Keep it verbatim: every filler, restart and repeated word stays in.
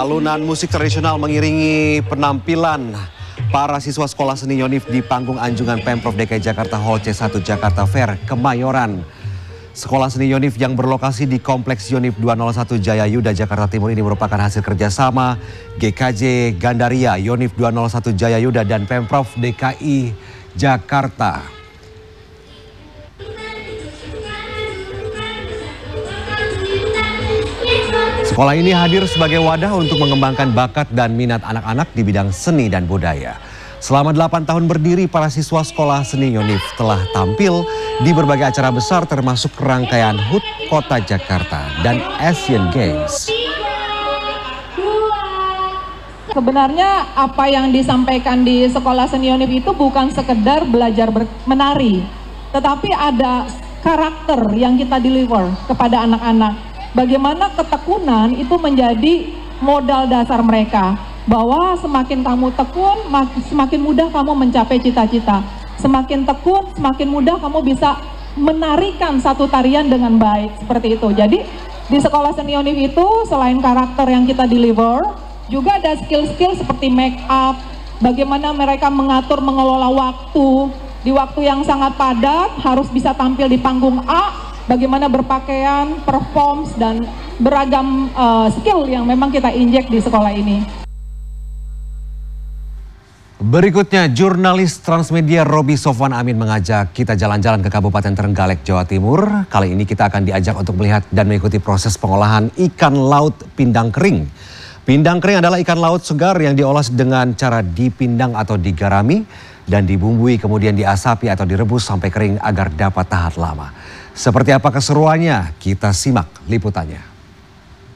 Alunan musik tradisional mengiringi penampilan para siswa sekolah seni Yonif di panggung anjungan Pemprov D K I Jakarta Hall C satu Jakarta Fair, Kemayoran. Sekolah seni Yonif yang berlokasi di Kompleks Yonif dua nol satu Jayayuda, Jakarta Timur ini merupakan hasil kerjasama G K J Gandaria, Yonif dua nol satu Jayayuda dan Pemprov D K I Jakarta. Sekolah ini hadir sebagai wadah untuk mengembangkan bakat dan minat anak-anak di bidang seni dan budaya. Selama delapan tahun berdiri, para siswa sekolah seni Yonif telah tampil di berbagai acara besar termasuk rangkaian H U T Kota Jakarta dan Asian Games. Sebenarnya apa yang disampaikan di sekolah seni Yonif itu bukan sekedar belajar menari, tetapi ada karakter yang kita deliver kepada anak-anak. Bagaimana ketekunan itu menjadi modal dasar mereka. Bahwa semakin kamu tekun, semakin mudah kamu mencapai cita-cita. Semakin tekun, semakin mudah kamu bisa menarikan satu tarian dengan baik. Seperti itu. Jadi di sekolah seni Yonif itu selain karakter yang kita deliver, juga ada skill-skill seperti make up, bagaimana mereka mengatur mengelola waktu. Di waktu yang sangat padat harus bisa tampil di panggung A, bagaimana berpakaian, performs, dan beragam uh, skill yang memang kita injek di sekolah ini. Berikutnya, jurnalis Transmedia Roby Sofwan Amin mengajak kita jalan-jalan ke Kabupaten Trenggalek, Jawa Timur. Kali ini kita akan diajak untuk melihat dan mengikuti proses pengolahan ikan laut pindang kering. Pindang kering adalah ikan laut segar yang diolah dengan cara dipindang atau digarami dan dibumbui, kemudian diasapi atau direbus sampai kering agar dapat tahan lama. Seperti apa keseruannya? Kita simak liputannya.